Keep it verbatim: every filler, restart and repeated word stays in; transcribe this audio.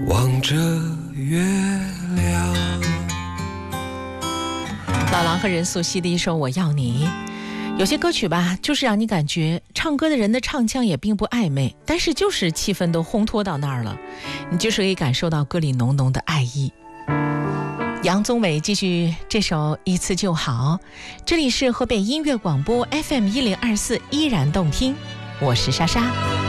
望着月亮。 老狼和任素汐的一首《我要你》，有些歌曲吧，就是让你感觉唱歌的人的唱腔也并不暧昧，但是就是气氛都烘托到那儿了，你就是可以感受到歌里浓浓的爱意。杨宗纬继续这首《一次就好》，这里是河北音乐广播 F M 一零二四，依然动听，我是莎莎。